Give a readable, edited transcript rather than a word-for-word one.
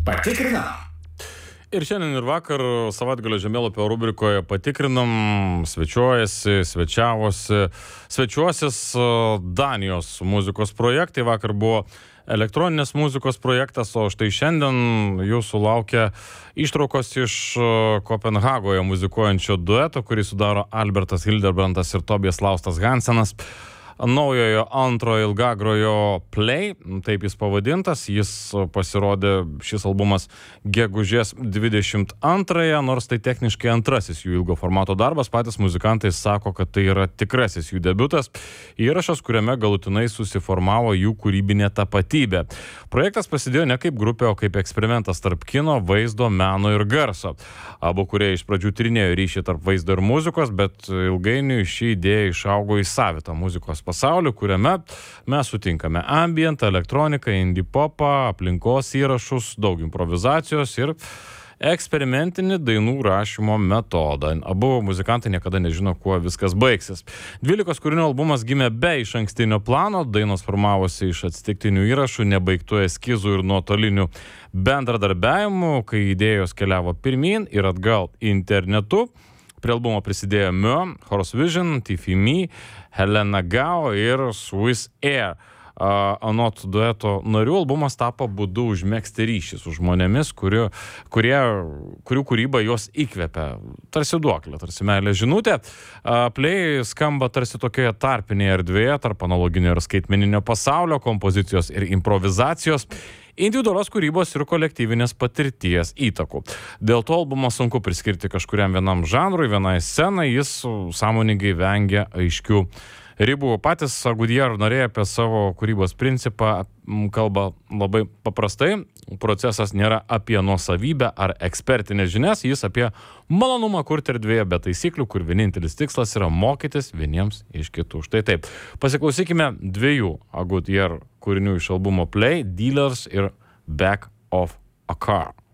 Patikrinam. Ir šiandien ir vakar savaitgalio žemėlapio rubrikoje patikrinam, svečiuosis Danijos muzikos projektai. Vakar buvo elektroninės muzikos projektas, o štai šiandien jūsų laukia ištraukos iš Kopenhagoje muzikuojančio dueto, kurį sudaro Albertas Hildebrandas ir Tobijas Laustas Hansenas. Naujojo antrojo ilgagrojo Play, taip jis pavadintas, jis pasirodė šis albumas gegužės 22-ąją, nors tai techniškai antrasis jų ilgo formato darbas, patys muzikantai sako, kad tai yra tikrasis jų debiutas, įrašas, kuriame galutinai susiformavo jų kūrybinė tapatybė. Projektas prasidėjo ne kaip grupė, o kaip eksperimentas tarp kino, vaizdo, meno ir garso. Abu kūrėjai iš pradžių tyrinėjo ryšį tarp vaizdo ir muzikos, bet ilgainiui ši idėja išaugo į savitą muzikos pasaulį, kuriame mes sutinkame ambient, elektroniką, indie popą, aplinkos įrašus, daug improvizacijos ir eksperimentinį dainų rašymo metodą. Abu muzikantai niekada nežino, kuo viskas baigsis. 12 kūrinių albumas gimė be išankstinio plano, dainos formavosi iš atsitiktinių įrašų, nebaigtų eskizų ir nuotolinių bendradarbiavimų, kai idėjos keliavo pirmyn ir atgal internetu. Prie albumo prisidėjo Mio, Horse Vision, Tifimi, Helena Gao ir Swiss Air. Anot dueto narių albumas tapo būdu užmegzti ryšį su žmonėmis, kurių kūryba juos įkvepia. Tarsi duoklė, tarsi meilė žinutė. Play skamba tarsi tokioje tarpinėje erdvėje tarp analoginio ir skaitmeninio pasaulio, kompozicijos ir improvizacijos, individualios kūrybos ir kolektyvinės patirties įtakų. Dėl to albumą sunku priskirti kažkuriam vienam žanrui, vienai scenai, jis sąmoningai vengia aiškių ribų. Patys Goodyear nariai apie savo kūrybos principą kalba labai paprastai. Procesas nėra apie nuosavybę ar ekspertinės žinias, jis apie malonumą kurti erdvėje be taisyklių, kur vienintelis tikslas yra mokytis vieniems iš kitų. Štai taip. Pasiklausykime dviejų Goodyear kūrinių iš albumo Play, Dealers ir Back of a Car.